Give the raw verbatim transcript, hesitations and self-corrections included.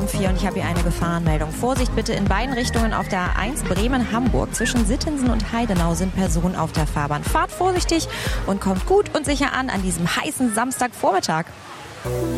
vier und ich habe hier eine Gefahrenmeldung. Vorsicht bitte in beiden Richtungen auf der A eins Bremen-Hamburg. Zwischen Sittensen und Heidenau sind Personen auf der Fahrbahn. Fahrt vorsichtig und kommt gut und sicher an an diesem heißen Samstagvormittag.